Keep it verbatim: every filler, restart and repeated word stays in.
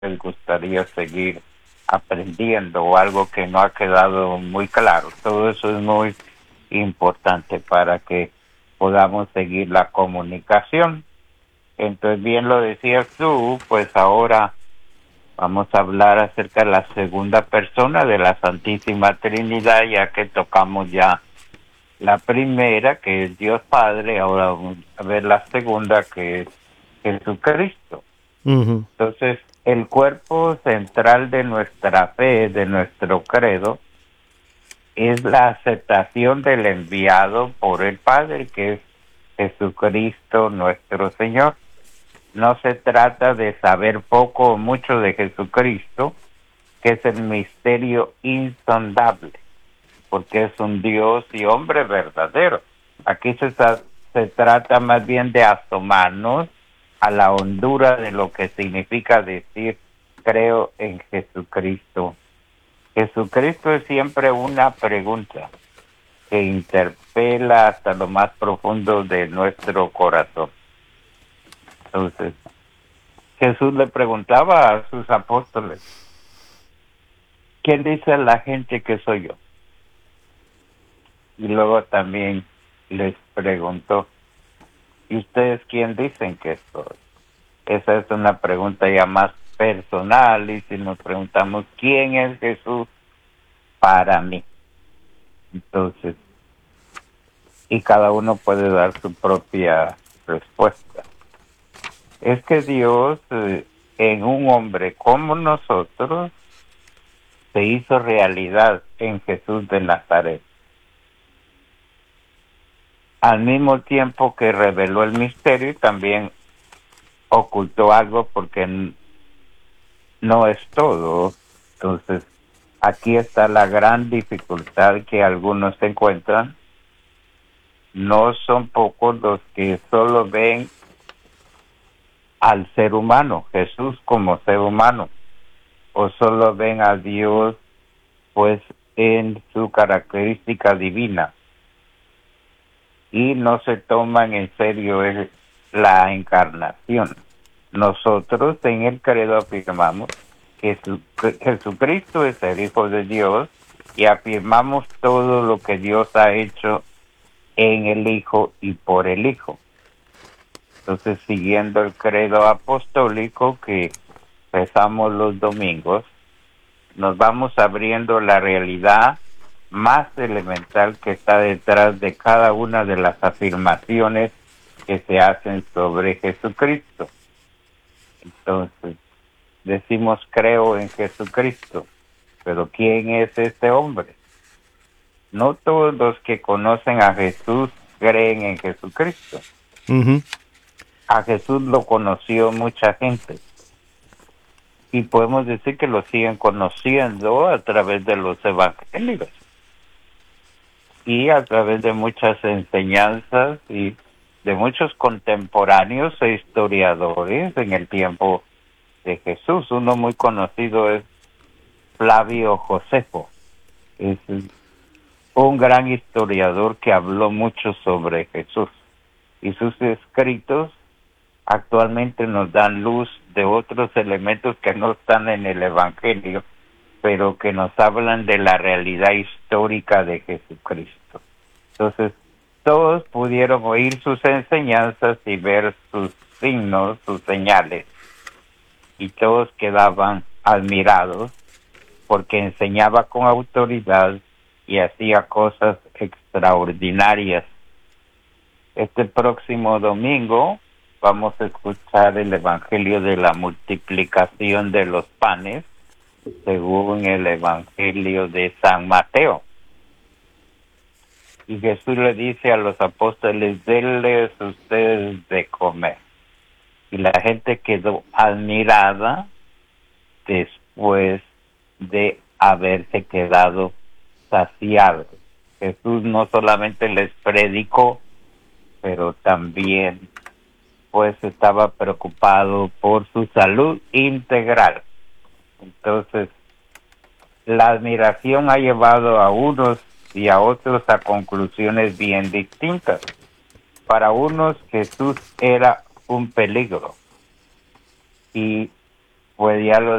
les gustaría seguir aprendiendo o algo que no ha quedado muy claro. Todo eso es muy importante para que podamos seguir la comunicación. Entonces, bien lo decías tú, pues ahora vamos a hablar acerca de la segunda persona de la Santísima Trinidad, ya que tocamos ya la primera, que es Dios Padre. Ahora vamos a ver la segunda, que es Jesucristo. Uh-huh. Entonces, el cuerpo central de nuestra fe, de nuestro credo, es la aceptación del enviado por el Padre, que es Jesucristo nuestro Señor. No se trata de saber poco o mucho de Jesucristo, que es el misterio insondable, porque es un Dios y hombre verdadero. Aquí se, se trata más bien de asomarnos a la hondura de lo que significa decir creo en Jesucristo. Jesucristo es siempre una pregunta que interpela hasta lo más profundo de nuestro corazón. Entonces, Jesús le preguntaba a sus apóstoles, ¿quién dice la gente que soy yo? Y luego también les preguntó, ¿y ustedes quién dicen que soy? Esa es una pregunta ya más personal, y si nos preguntamos, ¿quién es Jesús para mí? Entonces, y cada uno puede dar su propia respuesta. Es que Dios, eh, en un hombre como nosotros, se hizo realidad en Jesús de Nazaret. Al mismo tiempo que reveló el misterio, y también ocultó algo, porque no es todo. Entonces, aquí está la gran dificultad que algunos se encuentran. No son pocos los que solo ven al ser humano, Jesús como ser humano, o solo ven a Dios pues en su característica divina, y no se toman en serio el, la encarnación. Nosotros en el credo afirmamos que Jesucristo es el Hijo de Dios, y afirmamos todo lo que Dios ha hecho en el Hijo y por el Hijo. Entonces, siguiendo el credo apostólico que rezamos los domingos, nos vamos abriendo la realidad más elemental que está detrás de cada una de las afirmaciones que se hacen sobre Jesucristo. Entonces, decimos creo en Jesucristo, pero ¿quién es este hombre? No todos los que conocen a Jesús creen en Jesucristo. Uh-huh. A Jesús lo conoció mucha gente, y podemos decir que lo siguen conociendo a través de los evangelios y a través de muchas enseñanzas y de muchos contemporáneos e historiadores en el tiempo de Jesús. Uno muy conocido es Flavio Josefo. Es un gran historiador que habló mucho sobre Jesús, y sus escritos actualmente nos dan luz de otros elementos que no están en el Evangelio, pero que nos hablan de la realidad histórica de Jesucristo. Entonces, todos pudieron oír sus enseñanzas y ver sus signos, sus señales, y todos quedaban admirados porque enseñaba con autoridad y hacía cosas extraordinarias. Este próximo domingo vamos a escuchar el Evangelio de la multiplicación de los panes, según el Evangelio de San Mateo. Y Jesús le dice a los apóstoles, denles ustedes de comer. Y la gente quedó admirada después de haberse quedado saciados. Jesús no solamente les predicó, pero también pues estaba preocupado por su salud integral. Entonces, la admiración ha llevado a unos y a otros a conclusiones bien distintas. Para unos, Jesús era un peligro, y pues ya lo